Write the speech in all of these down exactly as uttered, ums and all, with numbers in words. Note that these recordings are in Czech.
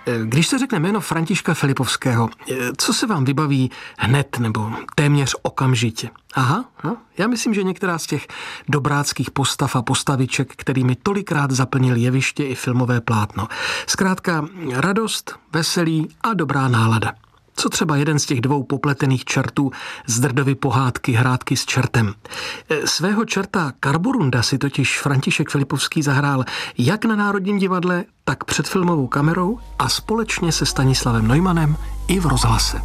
Když se řekne jméno Františka Filipovského, co se vám vybaví hned nebo téměř okamžitě? Aha, no, já myslím, že některá z těch dobráckých postav a postaviček, kterými tolikrát zaplnil jeviště i filmové plátno. Zkrátka radost, veselí a dobrá nálada. Co třeba jeden z těch dvou popletených čertů z Drdovy pohádky Hrátky s čertem. Svého čerta Karborunda si totiž František Filipovský zahrál jak na Národním divadle, tak před filmovou kamerou a společně se Stanislavem Neumannem i v rozhlase.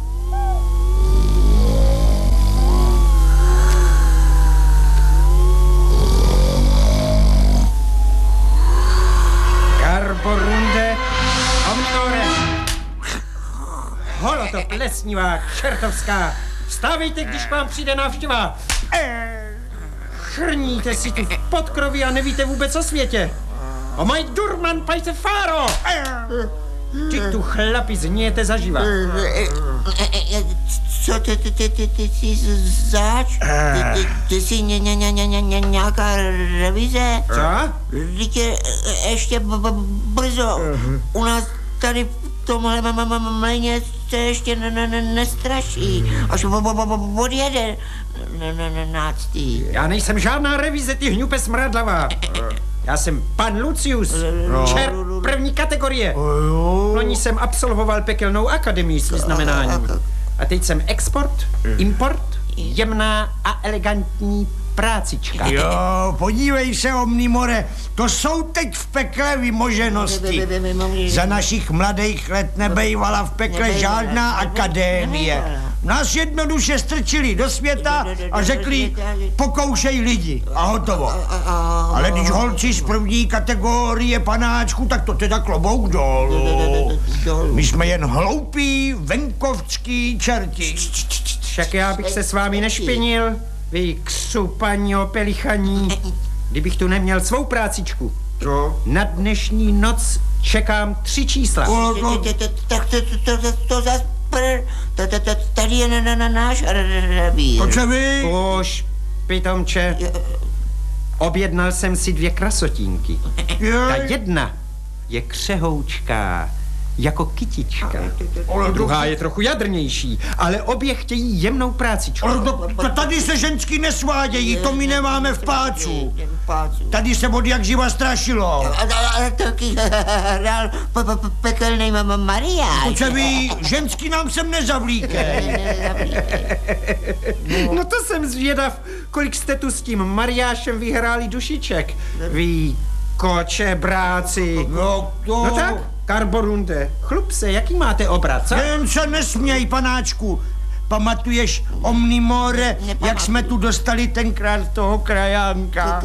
Karborunde, omnore! Holotok lesnivá, čertovská, vstávejte, když k vám přijde návštěva. Chrníte si tu v podkroví a nevíte vůbec o světě. O maj durman pajte fáro! Ty tu chlapi zníjete zaživa. Co ty, ty, ty, ty, ty jsi zač? Ty, ty, ty jsi ně, ně, ně, ně, ně, nějaká revize? Co? Vždyť je ještě b- b- brzo. U nás tady v tomhle mléně se ještě ne, ne, ne, nestraší. Až odjede náctý. Já nejsem žádná revize, ty hňupe smradlavá. Já jsem pan Lucius, čert první kategorie. Loni jsem absolvoval pekelnou akademii s vyznamenáním. A teď jsem export, import, jemná a elegantní prácička. Jo, podívej se, Omnimore, to jsou teď v pekle vymoženosti. Za našich mladých let nebejvala v pekle žádná akadémie. Nás jednoduše strčili do světa a řekli, pokoušej lidi a hotovo. Ale když holci z první kategorie panáčku, tak to teda klobouk dolů. My jsme jen hloupí, venkovský čerti. Však já bych se s vámi nešpinil, vy křupaní opelichaní, kdybych tu neměl svou prácičku. Co? Na dnešní noc čekám tři čísla. Tak to zas tady je na náš revír. To co vy? Už, pitomče, objednal jsem si dvě krasotínky. Ta jedna je křehoučká, jako kytička. Druhá je trochu jadrnější, ale obě chtějí jemnou prácičku. Tady se ženský nesvádějí, to my nemáme v pácu. Tady se od jak živa strašilo. Ale taky hrál pekelnej Mariáš. To co vy, ženský nám sem nezavlíkej. No to jsem zvědav, kolik jste tu s tím Mariášem vyhráli dušiček. Vy koče, bráci. No, to... No tak, Karborunde, chlup se, jaký máte obrat, co? Jen se nesměj, panáčku. Pamatuješ, Omnimore, jak jsme tu dostali tenkrát toho krajánka?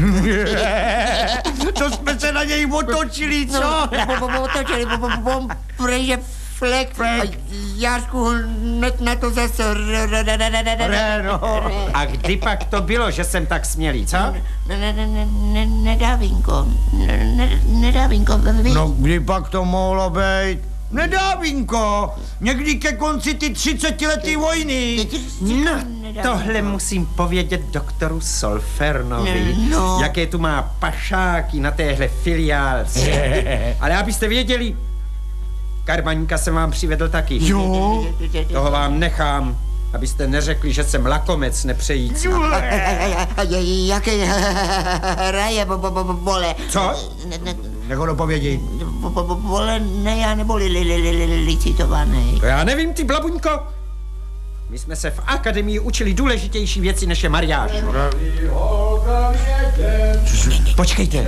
To jsme se na něj otočili, co? Otočili, protože flek, Jášku hned na to zase A kdy pak to bylo, že jsem tak smělý, co? Nedávinko, nedávinko. No, kdy pak to mohlo být? Nedávinko, někdy ke konci ty třicetiletý vojny. No, tohle musím povědět doktoru Solfernovi, no. Jaké tu má pašáky na téhle filiálce. Ale abyste věděli, Karbaníka jsem vám přivedl taky. Jo? Toho vám nechám, abyste neřekli, že jsem lakomec nepřející. Jaké hraje bole? Co? Nech ho dopovědět. Bole ne já neboli licitovaný. To já nevím, ty blabuňko. My jsme se v akademii učili důležitější věci, než je mariáž. Počkejte.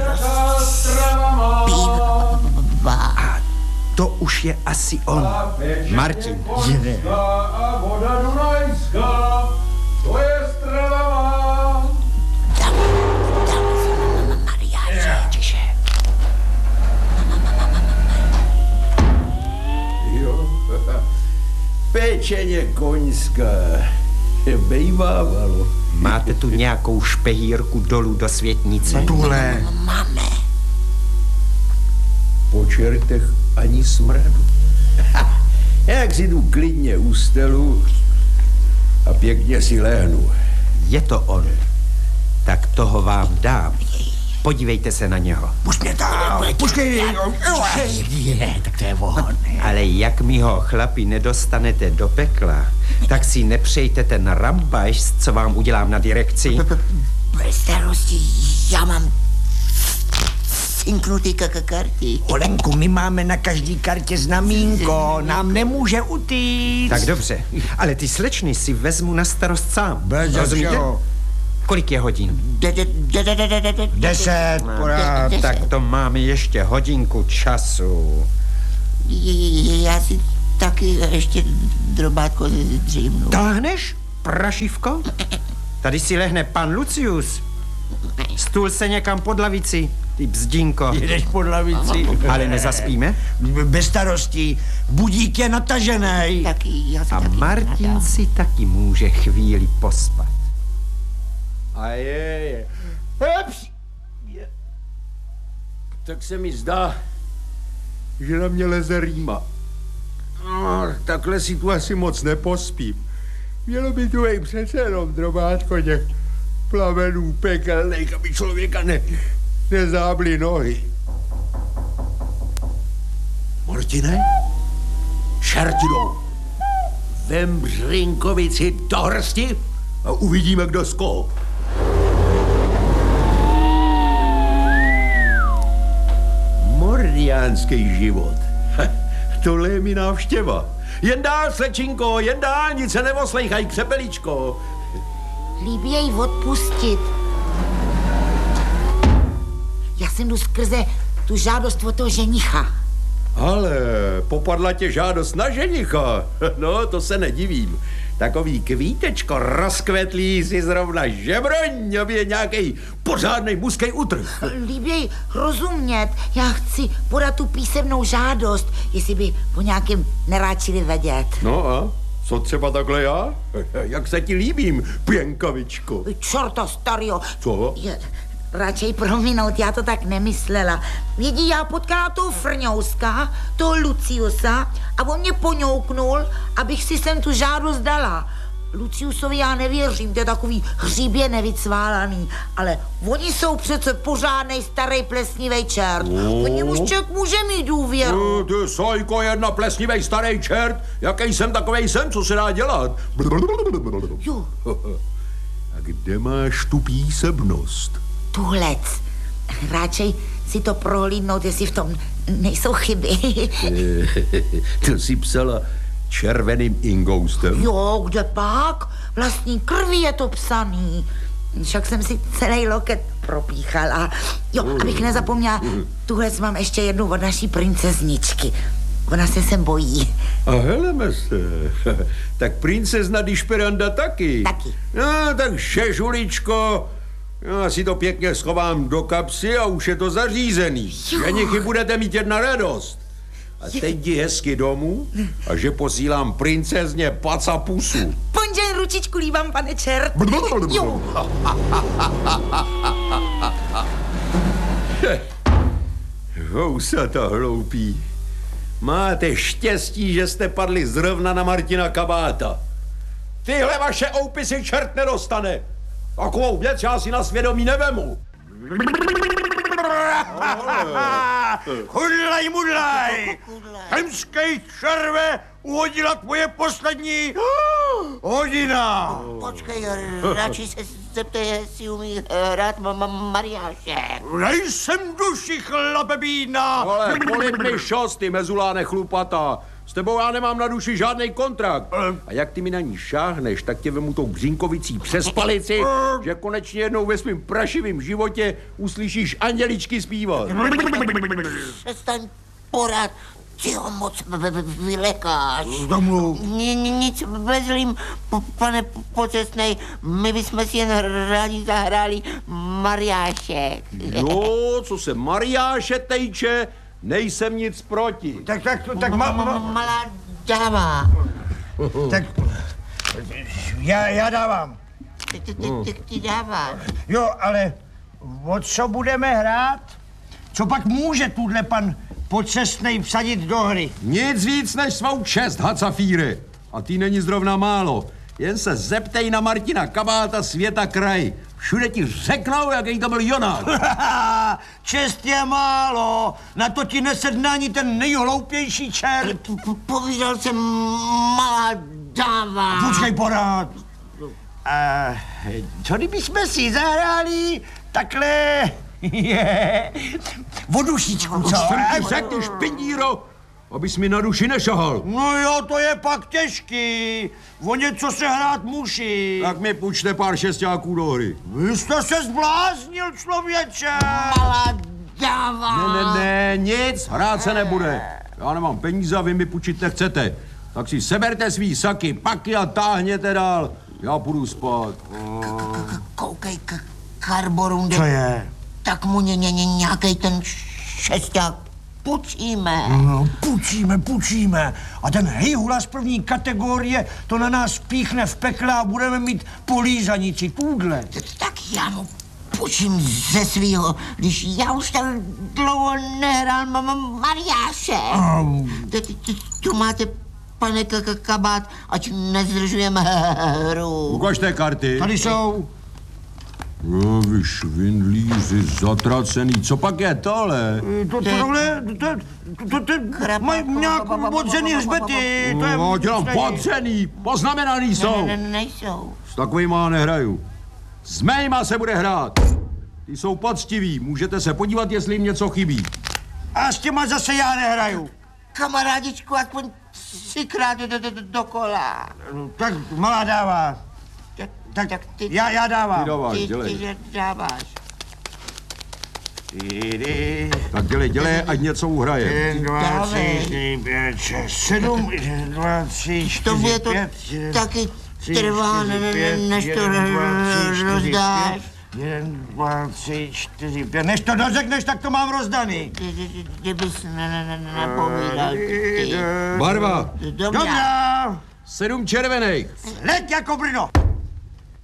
A to už je asi on. Martin. Je. A voda Dunajská, to je strava má. Tam, tam, Mariáše. Tiše. Jo, pečeně koňská, bejvávalo. Máte tu nějakou špehírku dolů do světnice? Tuhle. Máme. Po čertech ani smradu. Jak si jdu klidně u stelu a pěkně si lehnu. Je to on. Tak toho vám dám. Podívejte se na něho. Pušť mě tam, puštěj. Je, tak to je on. Ale jak mi ho, chlapi, nedostanete do pekla, tak si nepřejte ten rambajš, co vám udělám na direkci. Bez starosti, já mám cinknutý karty. Olenku, my máme na každý kartě znamínko, nám nemůže utíct. Tak dobře, ale ty slečny si vezmu na starost sám. Bez rozumíte? všeho. Kolik je hodin? De, de, de, de, de, de, de, de, Deset, porád. de- Tak to máme ještě hodinku času. Já si taky ještě drobátko dřímnu. Táhneš, prašivko? Tady si lehne pan Lucius. Stůl se někam pod lavici, ty bzdínko. Jedeš pod lavici. Ale nezaspíme? Bez starostí, budík je natažený. Taky, já si A taky Martin nadám. si taky může chvíli pospat. A je, je. Heps! Je. Tak se mi zdá, že na mě leze rýma. No, takhle si tu asi moc nepospím. Mělo by tu ej přece jenom drobátko těch plamenů pekelných, aby člověka ne, nezábly nohy. Martine? Čerti jdou. Vem Břinkovici do hrsti a uvidíme, kdo skop. Mordiánský život. Tohle je mi návštěva. Jen dál, slečinko, jen dál, nic se nevoslejchaj, křepeličko. Líbí jej odpustit. Já jsem jdu skrze tu žádost od toho ženicha. Ale popadla tě žádost na ženicha. No, to se nedivím. Takový kvítečko rozkvetlý si zrovna žebroň, aby je nějakej pořádnej muskej utrh. Líbí jej rozumět. Já chci podat tu písemnou žádost, jestli by po nějakém neráčili vědět. No a co třeba takhle já? Jak se ti líbím, pěnkavičko? Čorta starýho. Co? Je, radšej prominout, já to tak nemyslela. Vědí, já potkala toho Frňouska, toho Luciusa a on mě poňouknul, abych si sem tu žádost dala. Luciusovi já nevěřím, to je takový hříbě nevycválaný, ale oni jsou přece pořádnej starý plesnivej čert. Oh. V něm už člověk může mít důvěru. Ty sojko, jedna plesnivej starý čert, jaký jsem, takovej jsem, co se dá dělat. Jo, A kde máš tu písemnost? tuhlec. Radšej si to prohlídnout, jestli v tom nejsou chyby. To si psala červeným ingoustem? Jo, kde pak? Vlastní krví je to psaný. Však jsem si celý loket propíchala. Jo, abych nezapomněla, tuhle mám ještě jednu od naší princezničky. Ona se sem bojí. A heleme se. Tak princezna Dišperanda taky. Taky. No, tak šežuličko, já si to pěkně schovám do kapsy a už je to zařízený. Ženichy budete mít jedna radost. A teď jdi hezky domů a že posílám princezně pacapusu. Ponžen ručičku líbám, pane čert. Jo. Housata hloupí. Máte štěstí, že jste padli zrovna na Martina Kabáta. Tyhle vaše oupisy čert nedostane. Takovou věc já si na svědomí nevemu. Hudlaj, mudlaj! Hemskej červe uhodila tvoje poslední hodina. Počkej, radši se zeptej, jestli umí hrát ma- ma- Mariášek. Nejsem duši chlapebína. Ale polib mi šos, ty mezuláne chlupata. S tebou já nemám na duši žádný kontrakt. A jak ty mi na ní šáhneš, tak tě vemu tou Břinkovicí přes palici, že konečně jednou ve svým prašivým životě uslyšíš anděličky zpívat. Přestaň porad, ty ho moc v- v- vylekáš. Domluv. Ni- ni- Nic bezlím, p- pane pocestnej, my bychom si jen rádi zahráli Mariášek. Jo, co se Mariáše tejče, nejsem nic proti. Tak, tak, tak, ma, Ma- ma, Malá dáma. tak, já, já dávám. Ty, ty, ty, ty, ty dáváš. Jo, ale o co budeme hrát? Co pak může tuhle pan pocestnej vsadit do hry? Nic víc než svou čest, Hacafíry. A ty není zrovna málo. Jen se zeptej na Martina Kabáta světa kraj. Všude ti řeknou, jaký to byl Jonák. Čest je málo, na to ti nesedne ani ten nejhloupější čert. P- p- Povídal jsem malá dáva. Počkej porád. A co kdybychom si zahráli takhle... je, vodušičku, co? Ty řekni, špindíro, abys mi na duši nešahal. No jo, to je pak těžký. O něco se hrát musí. Tak mi půjčte pár šestáků do hry. Vy jste se zbláznil, člověče. Malá dáva. Ne, ne, ne, nic, hrát se nebude. Já nemám peníze a vy mi půjčit nechcete. Tak si seberte svý saky, paky a táhněte dál. Já půjdu spát. Koukej, k- Karborunde. Co je? Tak mu ně, ně, ně, nějakej ten šesták půjčíme. No, půjčíme, půjčíme. A ten hejhula z první kategorie to na nás píchne v pekle a budeme mít polízanici tůdle. Tak já mu půjčím ze svýho, když já už tak dlouho nehrál mama Mariáše. T- t- Tu máte, pane K- K- Kabát, ať nezdržujeme hru. Ukažte karty. Tady jsou. No, vy švindlíři, zatracený, co pak je tohle? To, tohle, to, to, to, to mají nějak odřený hřbety. To je No, dělám stejný. podřený, poznamenaný Ne, jsou. ne, nejsou. S takovýma nehraju. S mýma se bude hrát. Ty jsou poctiví, můžete se podívat, jestli jim něco chybí. A s těma zase já nehraju. Kamarádičku, aspoň třikrát do, do, do, dokola. Tak malá dává. Tak, Tak, tak ty, já, já dávám. Ty dáváš, ty, ty, dělej. že dáváš. Čtyři, Tak dělej, dělej, ať něco uhraje. jeden, dva, Dávej. tři, čtyři, pět, šest, sedm, jeden, dva, tři, Tobě čtyři, to pět, jeden, taky tři, trvá, čtyři, ne- ne- pět, než to jeden, dva, tři, čtyři, rozdáš. pět, jeden, dva, tři, čtyři, pět. Než to dořekneš, tak to mám rozdaný. Ty- ty- ty- Kdybys ne- ne- ne- ne- napovídal. ty- Barva, ty- Dobrá. Dobrá, sedm červených. leď jako Brno.